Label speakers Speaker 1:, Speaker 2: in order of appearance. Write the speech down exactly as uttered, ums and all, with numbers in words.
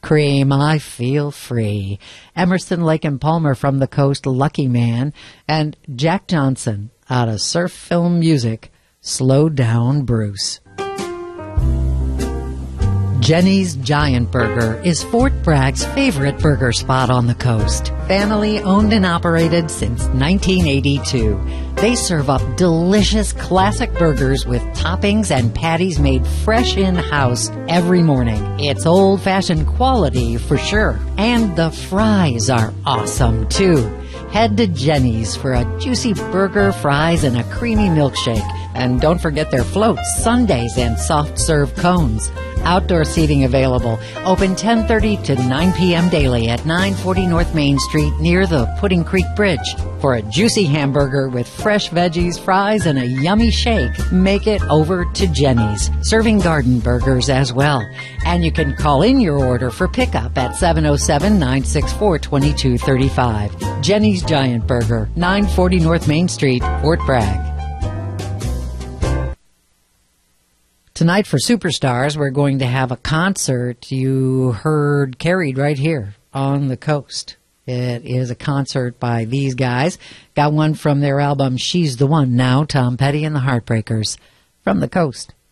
Speaker 1: cream, I feel free. Emerson, Lake and Palmer from the Coast, Lucky Man. And Jack Johnson out of Surf Film Music, Slow Down Bruce. Jenny's Giant Burger is Fort Bragg's favorite burger spot on the coast. Family owned and operated since nineteen eighty-two. They serve up delicious classic burgers with toppings and patties made fresh in-house every morning. It's old-fashioned quality for sure. And the fries are awesome too. Head to Jenny's for a juicy burger, fries, and a creamy milkshake. And don't forget their floats, sundaes, and soft-serve cones. Outdoor seating available. Open ten thirty to nine p.m. daily at nine forty North Main Street near the Pudding Creek Bridge. For a juicy hamburger with fresh veggies, fries, and a yummy shake, make it over to Jenny's, serving garden burgers as well. And you can call in your order for pickup at seven oh seven, nine six four, two two three five. Jenny's Giant Burger, nine forty North Main Street, Fort Bragg. Tonight for Superstars, we're going to have a concert you heard carried right here on the coast. It is a concert by these guys. Got one from their album, She's the One Now, Tom Petty and the Heartbreakers from the coast.